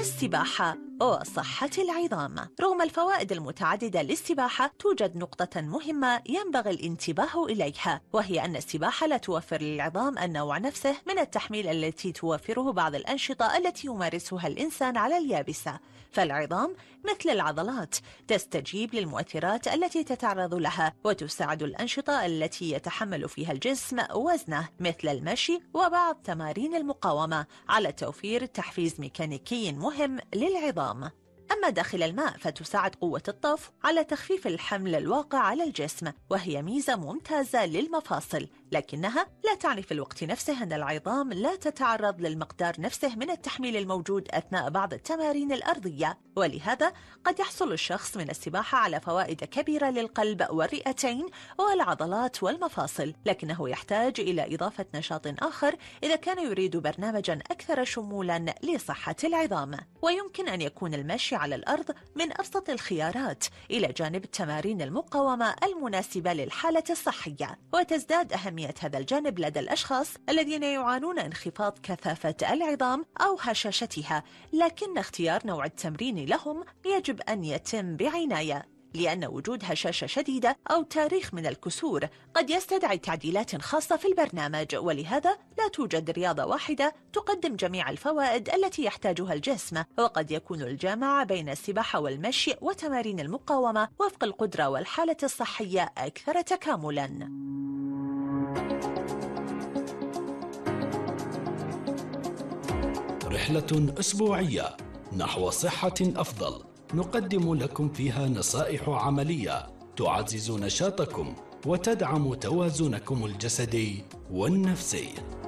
السباحة وصحة العظام. رغم الفوائد المتعددة للسباحة، توجد نقطة مهمة ينبغي الانتباه إليها، وهي أن السباحة لا توفر للعظام النوع نفسه من التحميل التي توفره بعض الأنشطة التي يمارسها الإنسان على اليابسة. فالعظام مثل العضلات تستجيب للمؤثرات التي تتعرض لها، وتساعد الأنشطة التي يتحمل فيها الجسم وزنه مثل المشي وبعض تمارين المقاومة على توفير تحفيز ميكانيكي مهم للعظام. أما داخل الماء فتساعد قوة الطفو على تخفيف الحمل الواقع على الجسم، وهي ميزة ممتازة للمفاصل، لكنها لا تعني في الوقت نفسه أن العظام لا تتعرض للمقدار نفسه من التحميل الموجود أثناء بعض التمارين الأرضية. ولهذا قد يحصل الشخص من السباحة على فوائد كبيرة للقلب والرئتين والعضلات والمفاصل، لكنه يحتاج إلى إضافة نشاط آخر إذا كان يريد برنامجا أكثر شمولا لصحة العظام. ويمكن أن يكون المشي على الأرض من أبسط الخيارات إلى جانب التمارين المقاومة المناسبة للحالة الصحية، وتزداد أهمية هذا الجانب لدى الأشخاص الذين يعانون انخفاض كثافة العظام أو هشاشتها، لكن اختيار نوع التمرين لهم يجب أن يتم بعناية، لأن وجود هشاشة شديدة أو تاريخ من الكسور قد يستدعي تعديلات خاصة في البرنامج، ولهذا لا توجد رياضة واحدة تقدم جميع الفوائد التي يحتاجها الجسم، وقد يكون الجمع بين السباحة والمشي وتمارين المقاومة وفق القدرة والحالة الصحية أكثر تكاملاً. رحلة أسبوعية نحو صحة أفضل، نقدم لكم فيها نصائح عملية تعزز نشاطكم وتدعم توازنكم الجسدي والنفسي.